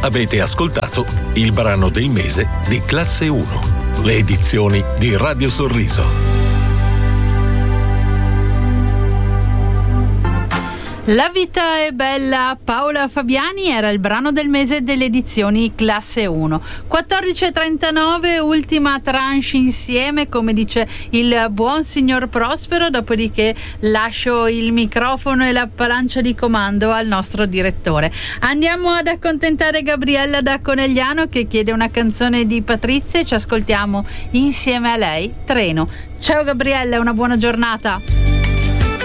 Avete ascoltato il brano del mese di Classe 1, le edizioni di Radio Sorriso. La vita è bella, Paola Fabiani era il brano del mese delle edizioni Classe 1. 14.39, ultima tranche insieme, come dice il buon signor Prospero, dopodiché lascio il microfono e la pancia di comando al nostro direttore. Andiamo ad accontentare Gabriella da Conegliano che chiede una canzone di Patrizia e ci ascoltiamo insieme a lei, Treno. Ciao Gabriella, una buona giornata.